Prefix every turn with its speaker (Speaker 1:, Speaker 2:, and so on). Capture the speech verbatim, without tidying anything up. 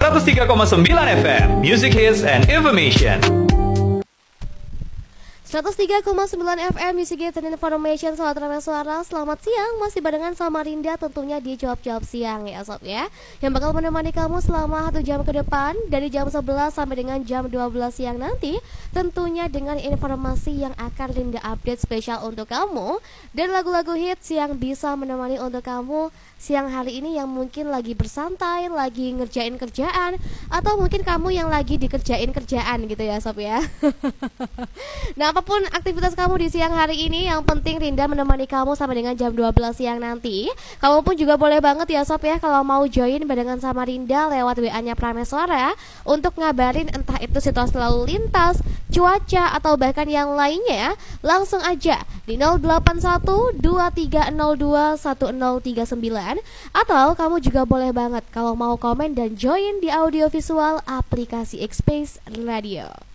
Speaker 1: seratus tiga koma sembilan F M, Music Hits and Information.
Speaker 2: seratus tiga koma sembilan F M Music Hits and Information. Sobat Ramai Suara, selamat siang. Masih barengan sama Rinda tentunya di Jawab-Jawab Siang ya sob ya, yang bakal menemani kamu selama satu jam ke depan, dari jam sebelas sampai dengan jam dua belas siang nanti. Tentunya dengan informasi yang akan Rinda update spesial untuk kamu, dan lagu-lagu hits yang bisa menemani untuk kamu siang hari ini yang mungkin lagi bersantai, lagi ngerjain kerjaan, atau mungkin kamu yang lagi dikerjain kerjaan gitu ya sob ya. Nah, apapun aktivitas kamu di siang hari ini, yang penting Rinda menemani kamu sampai dengan jam dua belas siang nanti. Kamu pun juga boleh banget ya sob ya, kalau mau join barengan sama Rinda lewat W A-nya Prameswara untuk ngabarin entah itu situasi lalu lintas, cuaca, atau bahkan yang lainnya. Langsung aja di nol delapan satu dua tiga nol dua satu nol tiga sembilan. Atau kamu juga boleh banget kalau mau komen dan join di audio visual aplikasi X-Space Radio.